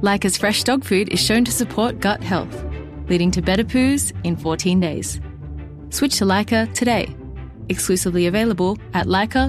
Leica's fresh dog food is shown to support gut health, leading to better poos in 14 days. Switch to Leica today. Exclusively available at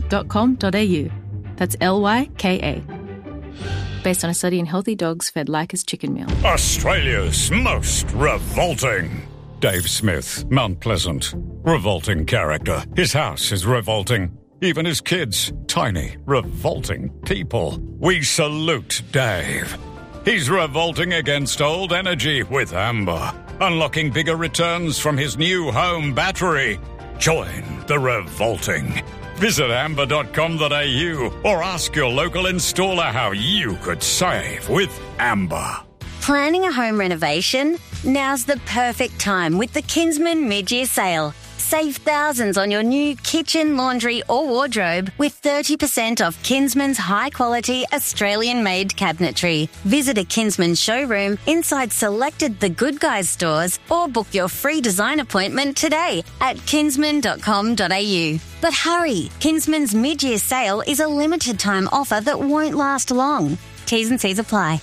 leica.com.au. That's Lyka. Based on a study in healthy dogs fed Leica's chicken meal. Australia's most revolting. Dave Smith, Mount Pleasant. Revolting character. His house is revolting. Even his kids. Tiny, revolting people. We salute Dave. He's revolting against old energy with Amber. Unlocking bigger returns from his new home battery. Join the revolting. Visit amber.com.au or ask your local installer how you could save with Amber. Planning a home renovation? Now's the perfect time with the Kinsman mid-year sale. Save thousands on your new kitchen, laundry or wardrobe with 30% off Kinsman's high-quality Australian-made cabinetry. Visit a Kinsman showroom inside selected The Good Guys stores or book your free design appointment today at kinsman.com.au. But hurry, Kinsman's mid-year sale is a limited-time offer that won't last long. T's and C's apply.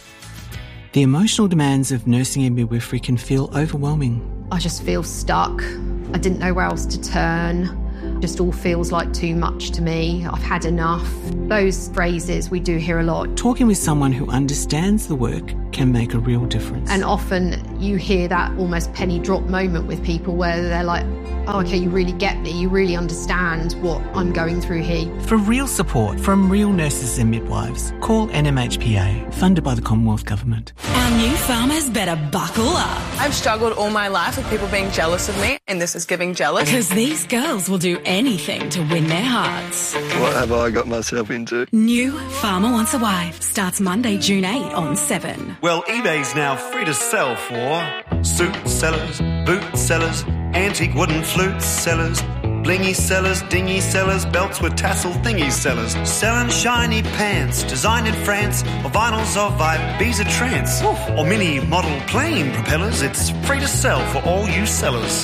The emotional demands of nursing and midwifery can feel overwhelming. I just feel stuck. I didn't know where else to turn. Just all feels like too much to me. I've had enough. Those phrases we do hear a lot. Talking with someone who understands the work can make a real difference. And often you hear that almost penny drop moment with people where they're like, oh, okay, you really get me. You really understand what I'm going through here. For real support from real nurses and midwives, call NMHPA, funded by the Commonwealth Government. Our new farmers better buckle up. I've struggled all my life with people being jealous of me, and this is giving jealous. Because these girls will do anything to win their hearts. What have I got myself into? New Farmer Wants a Wife starts Monday, June 8 on 7. Well, eBay's now free to sell for suit sellers, boot sellers, antique wooden flute sellers, blingy sellers, dingy sellers, belts with tassel thingy sellers, selling shiny pants, designed in France, or vinyls of Ibiza trance, or mini model plane propellers. It's free to sell for all you sellers.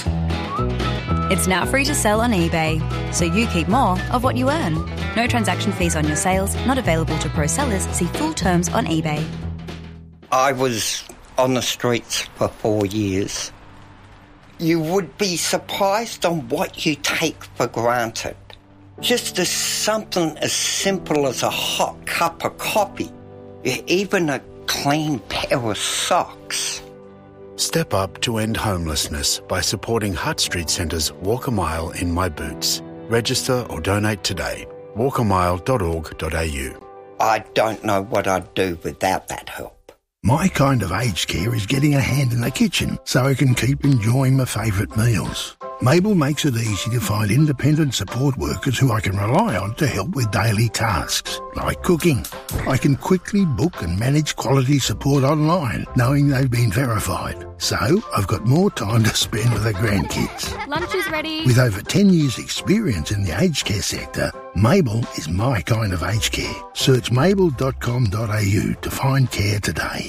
It's now free to sell on eBay, so you keep more of what you earn. No transaction fees on your sales, not available to pro sellers. See full terms on eBay. I was on the streets for 4 years. You would be surprised on what you take for granted. Just as something as simple as a hot cup of coffee, even a clean pair of socks. Step up to end homelessness by supporting Hutt Street Centre's Walk a Mile in My Boots. Register or donate today. walkamile.org.au. I don't know what I'd do without that help. My kind of aged care is getting a hand in the kitchen so I can keep enjoying my favourite meals. Mabel makes it easy to find independent support workers who I can rely on to help with daily tasks, like cooking. I can quickly book and manage quality support online, knowing they've been verified. So I've got more time to spend with the grandkids. Lunch is ready. With over 10 years' experience in the aged care sector, Mabel is my kind of aged care. Search mabel.com.au to find care today.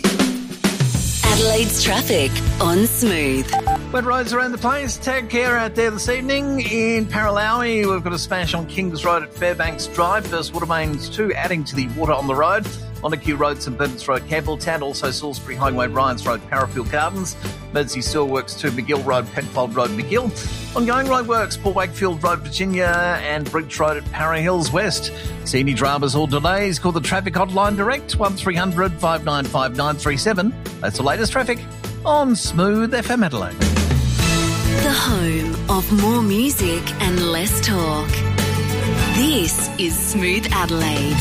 Adelaide's traffic on Smooth. Wet roads around the place. Tag care out there this evening. In Paralowie, we've got a smash on Kings Road at Fairbanks Drive. First water mains 2 adding to the water on the road. Montague Road, St Bernard's Road, Campbelltown, also Salisbury Highway, Ryans Road, Parafield Gardens, Mersey Steelworks to McGill Road, Penfold Road, McGill. Ongoing roadworks, Port Wakefield Road, Virginia, and Bridge Road at Para Hills West. See any dramas or delays, call the traffic hotline direct, 1300 595 937. That's the latest traffic on Smooth FM Adelaide. The home of more music and less talk. This is Smooth Adelaide.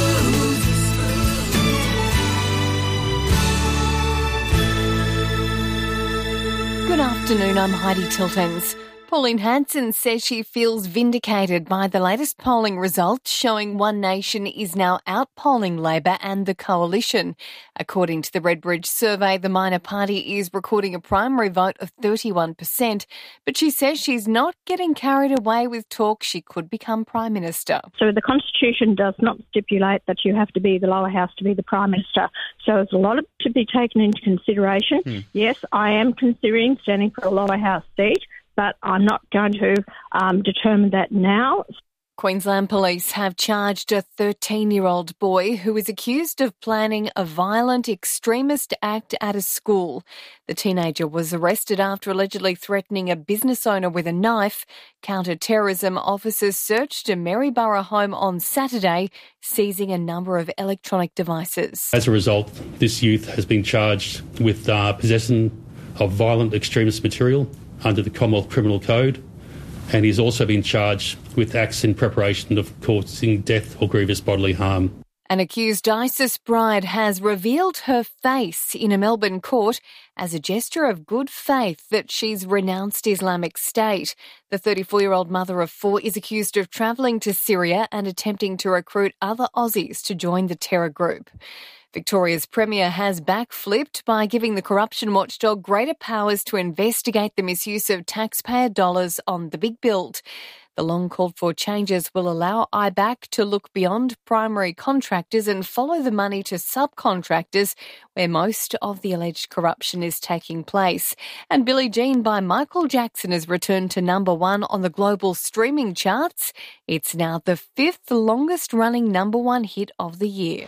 Good afternoon, I'm Heidi Tiltons. Pauline Hanson says she feels vindicated by the latest polling results showing One Nation is now out-polling Labor and the Coalition. According to the Redbridge survey, the minor party is recording a primary vote of 31%, but she says she's not getting carried away with talk she could become Prime Minister. So the Constitution does not stipulate that you have to be the lower house to be the Prime Minister. So there's a lot to be taken into consideration. Yes, I am considering standing for a lower house seat, but I'm not going to determine that now. Queensland Police have charged a 13-year-old boy who is accused of planning a violent extremist act at a school. The teenager was arrested after allegedly threatening a business owner with a knife. Counter-terrorism officers searched a Maryborough home on Saturday, seizing a number of electronic devices. As a result, this youth has been charged with possession of violent extremist material under the Commonwealth Criminal Code, and he's also been charged with acts in preparation of causing death or grievous bodily harm. An accused ISIS bride has revealed her face in a Melbourne court as a gesture of good faith that she's renounced Islamic State. The 34-year-old mother of 4 is accused of travelling to Syria and attempting to recruit other Aussies to join the terror group. Victoria's Premier has backflipped by giving the corruption watchdog greater powers to investigate the misuse of taxpayer dollars on the big build. The long-called-for changes will allow IBAC to look beyond primary contractors and follow the money to subcontractors, where most of the alleged corruption is taking place. And Billie Jean by Michael Jackson has returned to number 1 on the global streaming charts. It's now the 5th longest-running number 1 hit of the year.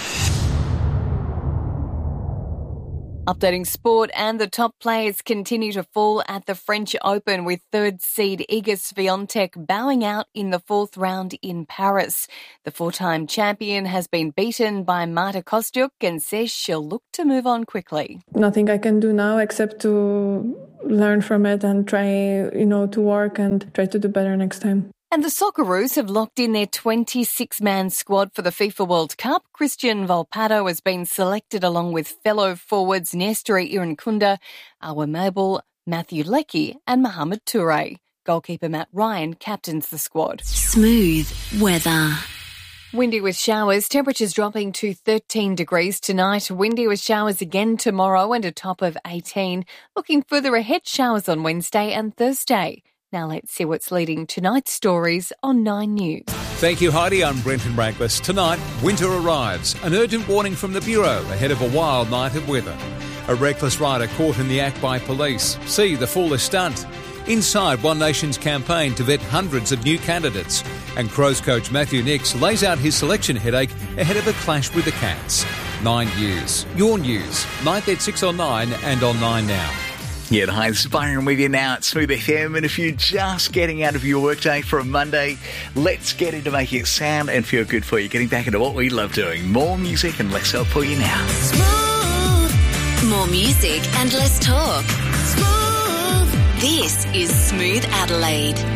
Updating sport, and the top players continue to fall at the French Open, with third seed Iga Swiatek bowing out in the 4th round in Paris. The 4-time champion has been beaten by Marta Kostyuk and says she'll look to move on quickly. Nothing I can do now except to learn from it and try, to work and try to do better next time. And the Socceroos have locked in their 26-man squad for the FIFA World Cup. Christian Volpato has been selected along with fellow forwards Nestori Irankunda, Awer Mabel, Matthew Leckie and Mohamed Toure. Goalkeeper Matt Ryan captains the squad. Smooth weather. Windy with showers, temperatures dropping to 13 degrees tonight. Windy with showers again tomorrow and a top of 18. Looking further ahead, showers on Wednesday and Thursday. Now let's see what's leading tonight's stories on 9 News. Thank you, Heidi. I'm Brenton Bragless. Tonight, winter arrives. An urgent warning from the Bureau ahead of a wild night of weather. A reckless rider caught in the act by police. See the fuller stunt. Inside One Nation's campaign to vet hundreds of new candidates. And Crows coach Matthew Nicks lays out his selection headache ahead of a clash with the Cats. 9 News. Your news. 9:36 on 9 and on 9 Now. Yeah, hi, this is Byron with you now at Smooth FM. And if you're just getting out of your workday for a Monday, let's get into making it sound and feel good for you. Getting back into what we love doing. More music and less help for you now. Smooth. More music and less talk. Smooth. This is Smooth Adelaide.